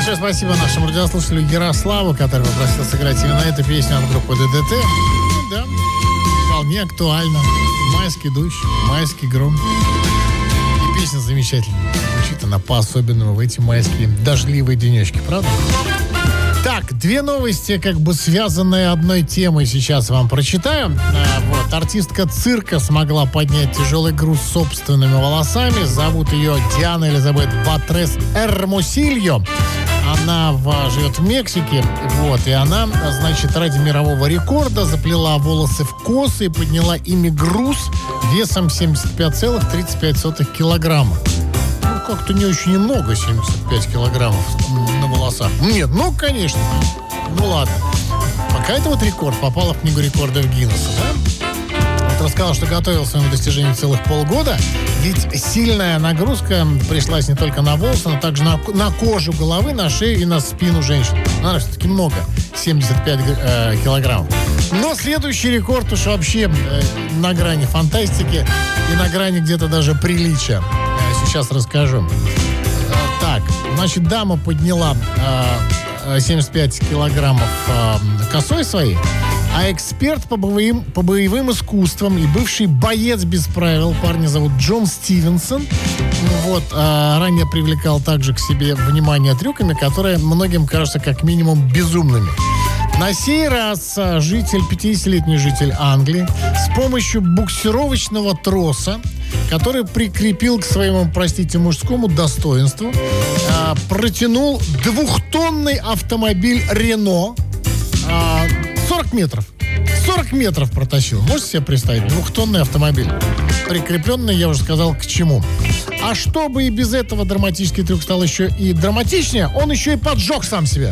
Большое спасибо нашему радиослушателю Ярославу, который попросил сыграть именно эту песню от группы ДДТ. Ну да, вполне актуально. Майский дождь, майский гром. И песня замечательная. Звучит она по-особенному в эти майские дождливые денечки, правда? Так, две новости, как бы связанные одной темой, сейчас вам прочитаю. Вот, артистка цирка смогла поднять тяжелый груз собственными волосами. Зовут ее Диана Элизабет Батрес Эрмосильо. Она живет в Мексике, вот, и она, значит, ради мирового рекорда заплела волосы в косы и подняла ими груз весом 75,35 килограмма. Ну, как-то не очень много, 75 килограммов на волосах. Нет, ну, конечно. Ну, ладно. Пока это вот рекорд попало в книгу рекордов Гиннесса, да? Вот рассказал, что готовил к своему достижению целых полгода. Ведь сильная нагрузка пришлась не только на волосы, но также на кожу головы, на шею и на спину женщин. Надо все-таки много. 75 килограммов. Но следующий рекорд уж вообще на грани фантастики и на грани где-то даже приличия. Сейчас расскажу. Так, значит, дама подняла 75 килограммов косой своей, а эксперт по боевым искусствам и бывший боец без правил, парня зовут Джон Стивенсон, вот, ранее привлекал также к себе внимание трюками, которые многим кажутся как минимум безумными. На сей раз 50-летний житель Англии с помощью буксировочного троса, который прикрепил к своему, мужскому достоинству, протянул 2-тонный автомобиль Рено 40 метров. 40 метров протащил. Можете себе представить? 2-тонный автомобиль. Прикрепленный, я уже сказал, к чему. А чтобы и без этого драматический трюк стал еще и драматичнее, он еще и поджег сам себя.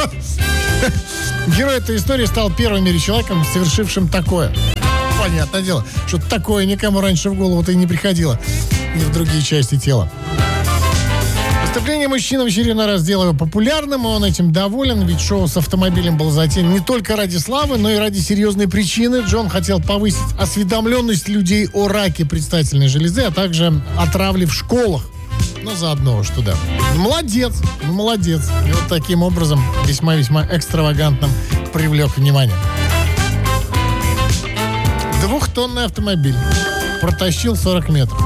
Герой этой истории стал первым в мире человеком, совершившим такое. Понятное дело, что такое никому раньше в голову-то и не приходило. Ни в другие части тела. Выступление мужчины в очередной раз сделало его популярным, и он этим доволен, ведь шоу с автомобилем было затеяно не только ради славы, но и ради серьезной причины. Джон хотел повысить осведомленность людей о раке предстательной железы, а также о травле в школах. Ну, заодно уж туда. Молодец, молодец. И вот таким образом весьма-весьма экстравагантным привлек внимание. 2-тонный автомобиль. Протащил 40 метров.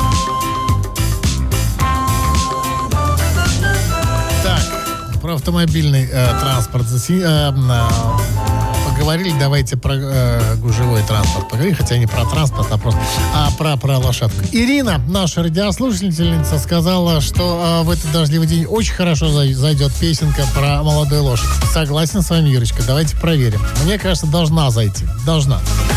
Так, про автомобильный транспорт поговорили. Давайте про гужевой транспорт поговорим. Хотя не про транспорт, а просто про лошадку. Ирина, наша радиослушательница, сказала, что в этот дождливый день очень хорошо зайдет песенка про молодую лошадь. Согласен с вами, Юрочка. Давайте проверим. Мне кажется, должна зайти. Должна.